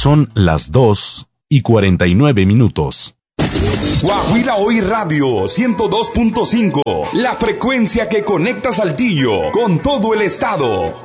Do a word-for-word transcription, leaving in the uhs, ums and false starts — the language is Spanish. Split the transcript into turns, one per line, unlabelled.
Son las dos y cuarenta y nueve minutos.
Guajira Hoy Radio ciento dos punto cinco, la frecuencia que conecta Saltillo con todo el estado.